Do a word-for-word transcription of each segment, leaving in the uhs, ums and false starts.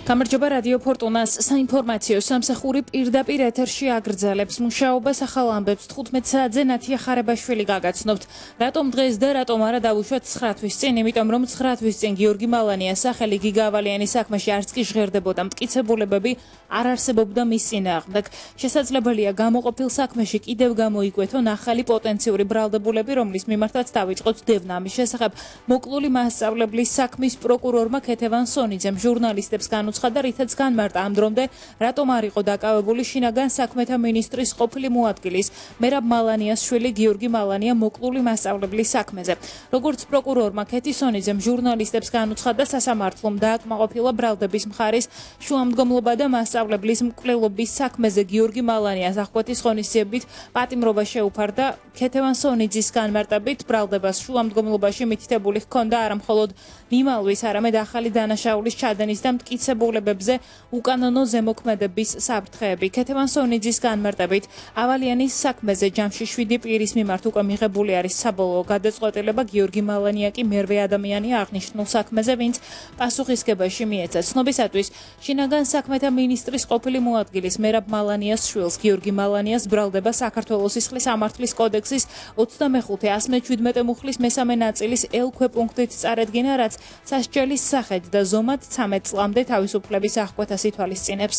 გამარჯობა რადიო ფორტუნას საინფორმაციო სამსახური პირდაპირ ეთერში აგრძელებს მუშაობას ახალ ამბებს თხუთმეტ საათზე ნათია ხარებაშვილი გაგაცნობთ. რატომ დღეს და რატომ არა დავუშვათ ცხრა თვის წინ, იმიტომ რომ ცხრა თვის წინ გიორგი მალანიას სახელი გიგა ავალიანის საქმეში არც კი ჟღერდებოდა, მტკიცებულებები არ არსებობდა მის წინააღმდეგ. შესაძლებელია გამოყოფილ საქმეში კიდევ გამოიკვეთონ ახალი პოტენციური ბრალდებულები, რომლის მიმართაც დავიწყოთ დევნა. ამის შესახებ მოკლული მასწავლებლის საქმის პროკურორმა ქეთევან სონიძემ ჟურნალისტებს განუცხადა, რითაც განმარტა ამ დრომდე რატომ არ იყო დაკავებული შინაგან საქმეთა მინისტრის ყოფილი მოადგილის მერაბ მალანიას შვილი გიორგი მალანია მოკლული მასწავლებლის საქმეზე. როგორც პროკურორმა ქეთი სონიძემ ჟურნალისტებს განუცხადა, სასამართლომ დააკმაყოფილა ბრალდების მხარის შუამდგომლობა და მასწავლებლის მკვლელობის საქმეზე გიორგი მალანიას აღკვეთის ღონისძიებით პატიმრობა შეუფარდა. ქეთევან სონიძის განმარტებით ბრალდებას შუამდგომლობაში მითითებული ჰქონდა არა მხოლოდ მიმალვის, არამედ ახალი დანაშაულის ჩადენის და მტკიცებულებებზე უკანონო ზემოქმედების საფრთხეები. ქეთევან სონიძის განმარტებით ავალიანის საქმეზე ჯამში შვიდი პირის მიმართ უკვე მიღებული არის საბოლოო გადაწყვეტილება. გიორგი მალანია კი მერვე ადამიანია აღნიშნულ საქმეზე, ვინც პასუხისგებაში მიეცა. ცნობისათვის შინაგან საქმეთა მინისტრის ყოფილი მოადგილის მერაბ მალანიას შვილს გიორგი მალანიას ბრალდება საქართველოს სისხლის სამართლის კოდექსის ოცდამეხუთე ასი მეჩვიდმეტე მუხლის მესამე ნაწილის ელ ქვეპუნქტით წარედგინა, რაც სასჯელის სახედ და ზომად ცამეტ წლამდე თავისუფლების აღკვეთას ითვალისწინებს.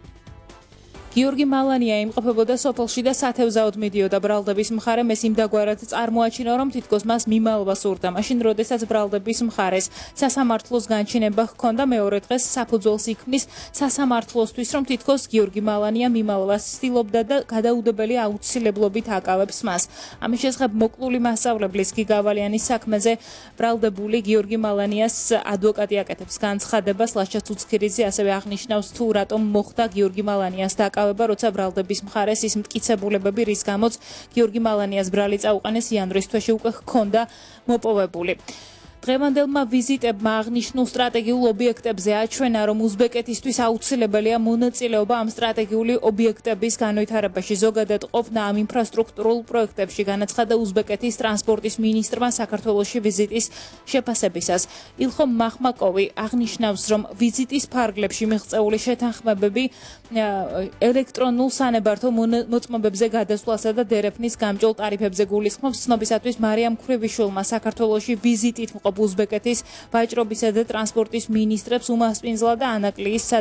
გიორგი მალანია იმყოფებოდა სოფელში და სათევზაოდ მიდიოდა ბრალდების მხარემ ეს იმდაგვარად წარმოაჩინა, რომ თითქოს მას მიმალვა სურდა. მაშინ როდესაც ბრალდების მხარეს სასამართლოს განჩინება ჰქონდა, მეორე დღეს საფუძველს იქმნის სასამართლოსთვის, რომ თითქოს გიორგი მალანია მიმალვას ცდილობდა და გადაუდებელი აუცილებლობით აკავებს მას. ამის შესახებ მოკლული მასწავლებლის გიგა ავალიანის საქმეზე ბრალდებული გიორგი მალანიას ადვოკატი აკეთებს განცხადებას. ლაშა ცუცქირიძე ასევე აღნიშნავს, თუ რატომ მოხდა გიორგი მალანიას დაკავება, როცა ბრალდების მხარეს ის მტკიცებულებები, რის გამოც გიორგი მალანიას ბრალი წაუყენეს იანვრის თვეში უკვე ჰქონდა მოპოვებული. დღევანდელმა ვიზიტებმა აღნიშნულ სტრატეგიულ ობიექტებზე აჩვენა, რომ უზბეკეთისთვის აუცილებელია მონაწილეობა ამ სტრატეგიული ობიექტების განვითარებაში, ზოგადად ყოფნა ამ ინფრასტრუქტურულ პროექტებში, განაცხადა უზბეკეთის ტრანსპორტის მინისტრმა საქართველოში ვიზიტის შეფასებისას. ილხომ მახმაკოვი აღნიშნავს, რომ ვიზიტის ფარგლებში მიღწეული შეთანხმებები ელექტრონულ სანებართო მოწმობებზე გადასვლასა და დერეფნის გამჭოლ ტარიფებზე გულისხმობს. ცნობისათვის მარიამ ქვრივიშვილმა საქართველოში ვიზიტით უზბეკეთის ვაჭრობისა და ტრანსპორტის მინისტრებს უმასპინძლა და ანაკლიის